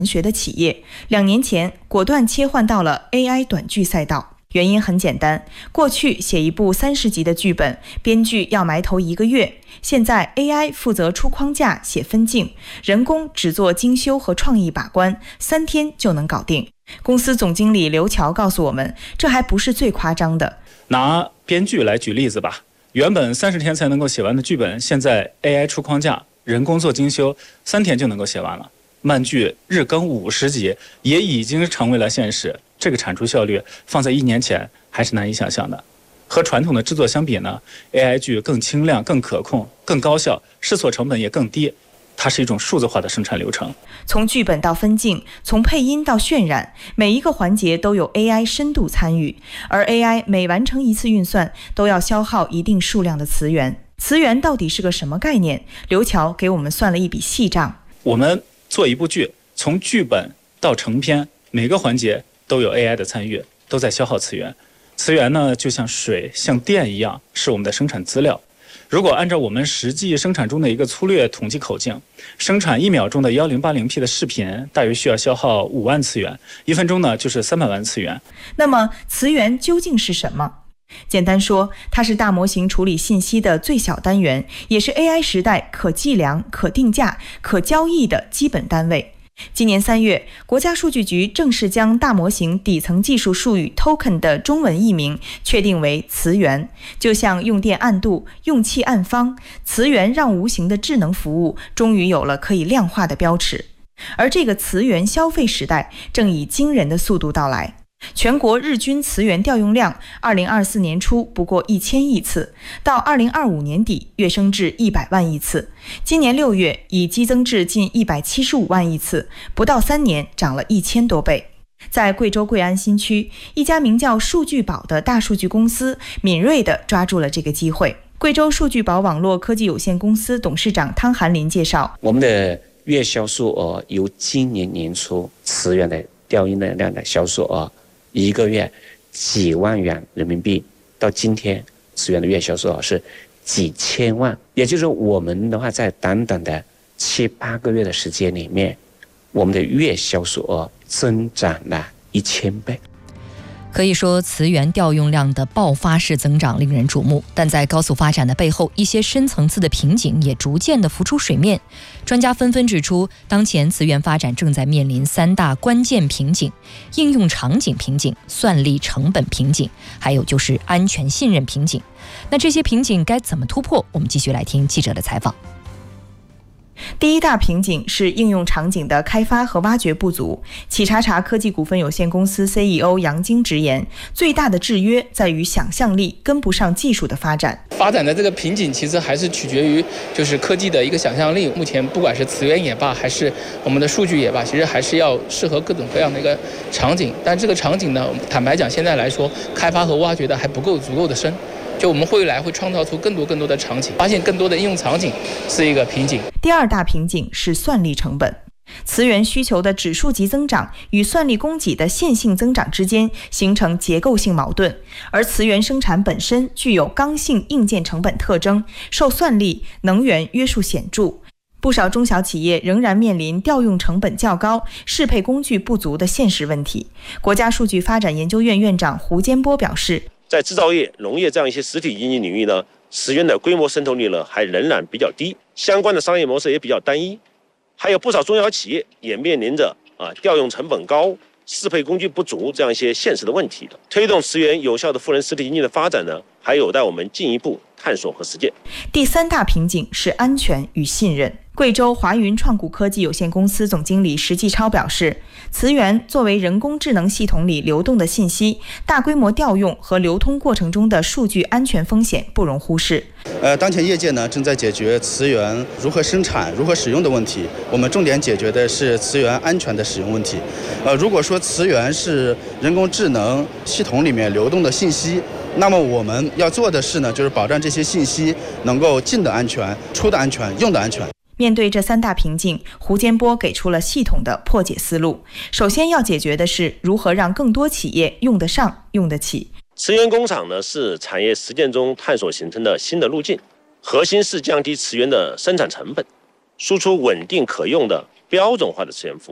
学的企业，2年前果断切换到了 AI 短剧赛道。原因很简单，过去写一部30集的剧本，编剧要埋头1个月，现在 AI 负责出框架、写分镜，人工只做精修和创意把关，3天就能搞定。公司总经理刘乔告诉我们，这还不是最夸张的。 拿编剧来举例子吧，原本30天才能够写完的剧本，现在 AI 出框架，人工做精修，3天就能够写完了。漫剧日更50集也已经成为了现实，这个产出效率放在1年前还是难以想象的。和传统的制作相比呢， AI 剧更轻量、更可控、更高效，试错成本也更低。它是一种数字化的生产流程， 从剧本到分镜，从配音到渲染，每一个环节都有 AI 深度参与，而 AI 每完成一次运算都要消耗一定数量的词源。词源到底是个什么概念？刘乔给我们算了一笔细账。 我们做一部剧，从剧本到成片，每个环节都有 AI 的参与，都在消耗词源。词源呢，就像水、像电一样，是我们的生产资料。如果按照我们实际生产中的一个粗略统计口径，生产1秒钟的 1080P 的视频，大约需要消耗5万词源，1分钟呢就是300万词源。 那么词源究竟是什么？简单说，它是大模型处理信息的最小单元，也是 AI 时代可计量、可定价、可交易的基本单位。今年3月，国家数据局正式将大模型底层技术术语 token 的中文译名确定为词源。就像用电按度、用气按方，词源让无形的智能服务终于有了可以量化的标尺。而这个词源消费时代正以惊人的速度到来。全国日均词源调用量2024年初不过1000亿次，到2025年底跃升至100万亿次，今年6月已激增至近175万亿次，不到3年涨了1000多倍。在贵州贵安新区，一家名叫数据宝的大数据公司敏锐地抓住了这个机会。贵州数据宝网络科技有限公司董事长汤寒林介绍， 我们的月销售额由今年年初词源的调用量的销售额1个月几万元人民币，到今天词源的月销售额是几千万，也就是我们的话，在短短的7、8个月的时间里面，我们的月销售额增长了1000倍。 可以说，词源调用量的爆发式增长令人瞩目，但在高速发展的背后，一些深层次的瓶颈也逐渐地浮出水面。专家纷纷指出，当前词源发展正在面临3大关键瓶颈：应用场景瓶颈、算力成本瓶颈，还有就是安全信任瓶颈。那这些瓶颈该怎么突破？我们继续来听记者的采访。 第一大瓶颈是应用场景的开发和挖掘不足。企查查科技股份有限公司 CEO 杨晶直言，最大的制约在于想象力跟不上技术的发展。 发展的这个瓶颈其实还是取决于就是科技的一个想象力。目前不管是词源也罢，还是我们的数据也罢，其实还是要适合各种各样的一个场景。但这个场景呢，坦白讲，现在来说开发和挖掘的还不够足够的深。就我们未来会创造出更多的场景，发现更多的应用场景是一个瓶颈。 第二大瓶颈是算力成本。词源需求的指数级增长与算力供给的线性增长之间形成结构性矛盾，而词源生产本身具有刚性硬件成本特征，受算力、能源约束显著。不少中小企业仍然面临调用成本较高、适配工具不足的现实问题。国家数据发展研究院院长胡坚波表示， 在制造业、农业这样一些实体经济领域呢，词源的规模渗透率呢还仍然比较低，相关的商业模式也比较单一，还有不少中小企业也面临着调用成本高、适配工具不足这样一些现实的问题的。推动词源有效的赋能实体经济的发展呢，还有待我们进一步探索和实践。 第三大瓶颈是安全与信任。贵州华云创股科技有限公司总经理石继超表示，词源作为人工智能系统里流动的信息，大规模调用和流通过程中的数据安全风险不容忽视。 当前业界呢正在解决词源如何生产、如何使用的问题，我们重点解决的是词源安全的使用问题。如果说词源是人工智能系统里面流动的信息，那么我们要做的是呢，就是保障这些信息能够进的安全、出的安全、用的安全。 面对这3大瓶颈，胡坚波给出了系统的破解思路。首先要解决的是如何让更多企业用得上、用得起。 词源工厂呢是产业实践中探索形成的新的路径，核心是降低词源的生产成本，输出稳定可用的标准化的词源服务。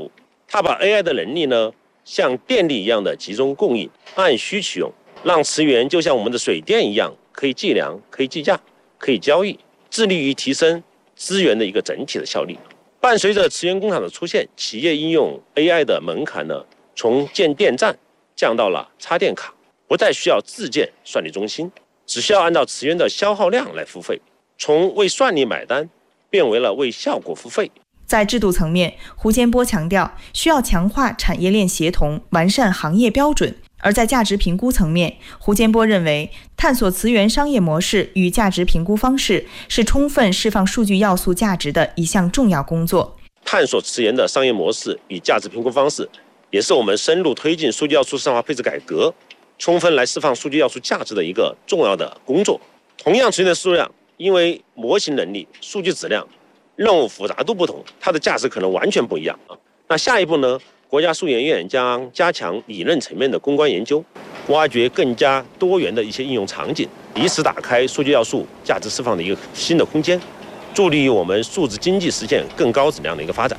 它把 AI 的能力呢，像电力一样的集中供应，按需取用，让磁源就像我们的水电一样，可以计量、可以计价、可以交易，致力于提升资源的一个整体的效率。伴随着磁源工厂的出现，企业应用 AI 的门槛呢，从建电站降到了插电卡，不再需要自建算力中心，只需要按照磁源的消耗量来付费，从为算力买单变为了为效果付费。 在制度层面，胡坚波强调需要强化产业链协同，完善行业标准。而在价值评估层面，胡坚波认为，探索磁源商业模式与价值评估方式是充分释放数据要素价值的一项重要工作。 探索磁源的商业模式与价值评估方式，也是我们深入推进数据要素市场化配置改革，充分来释放数据要素价值的一个重要的工作。同样，磁源的数量，因为模型能力、数据质量、任务复杂度不同，它的价值可能完全不一样。那下一步呢？国家数研院将加强理论层面的攻关研究，挖掘更加多元的一些应用场景，以此打开数据要素价值释放的一个新的空间，助力于我们数字经济实现更高质量的一个发展。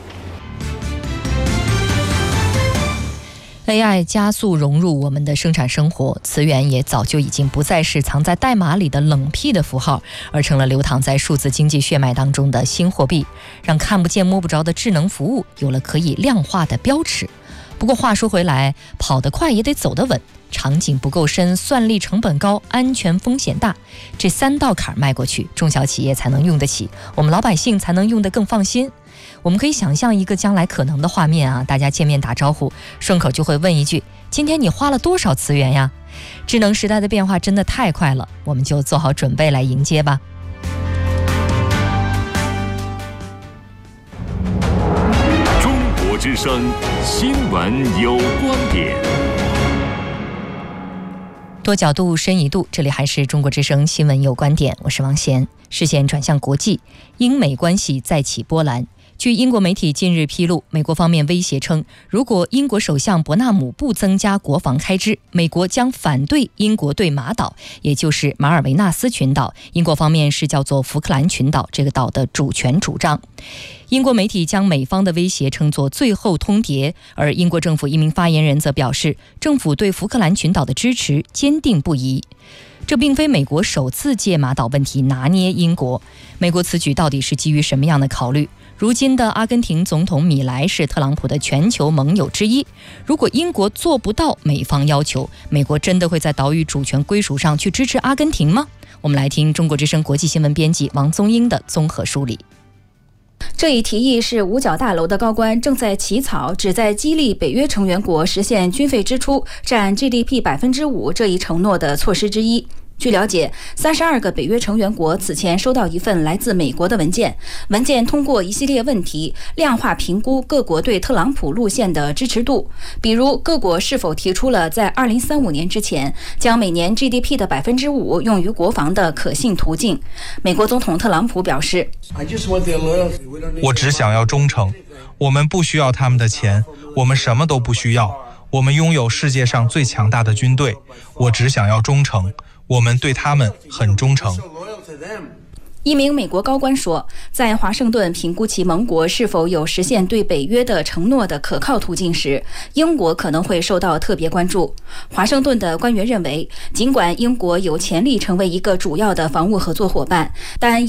AI 加速融入我们的生产生活，磁源也早就已经不再是藏在代码里的冷僻的符号，而成了流淌在数字经济血脉当中的新货币，让看不见摸不着的智能服务有了可以量化的标尺。不过话说回来，跑得快也得走得稳，场景不够深，算力成本高，安全风险大，这3道坎迈过去，中小企业才能用得起，我们老百姓才能用得更放心。我们可以想象一个将来可能的画面啊，大家见面打招呼，顺口就会问一句：今天你花了多少磁源呀？智能时代的变化真的太快了，我们就做好准备来迎接吧。 中国之声新闻有观点， 多角度深一度，这里还是中国之声新闻有观点，我是王贤。视线转向国际，英美关系再起波澜。据英国媒体近日披露，美国方面威胁称，如果英国首相伯纳姆不增加国防开支，美国将反对英国对马岛，也就是马尔维纳斯群岛，英国方面是叫做福克兰群岛这个岛的主权主张。英国媒体将美方的威胁称作最后通牒，而英国政府一名发言人则表示，政府对福克兰群岛的支持坚定不移。这并非美国首次借马岛问题拿捏英国，美国此举到底是基于什么样的考虑？如今的阿根廷总统米莱是特朗普的全球盟友之一，如果英国做不到美方要求，美国真的会在岛屿主权归属上去支持阿根廷吗？我们来听中国之声国际新闻编辑王宗英的综合梳理。 这一提议是五角大楼的高官正在起草，旨在激励北约成员国实现军费支出占 GDP 5%这一承诺的措施之一。据了解，32个北约成员国此前收到一份来自美国的文件，文件通过一系列问题量化评估各国对特朗普路线的支持度，比如各国是否提出了在2035年之前将每年 GDP 的 5% 用于国防的可信途径。美国总统特朗普表示， 我只想要忠诚，我们不需要他们的钱，我们什么都不需要，我们拥有世界上最强大的军队，我只想要忠诚，我们对他们很忠诚。 一名美国高官说，在华盛顿评估其盟国是否有实现对北约的承诺的可靠途径时，英国可能会受到特别关注。华盛顿的官员认为，尽管英国有潜力成为一个主要的防务合作伙伴，但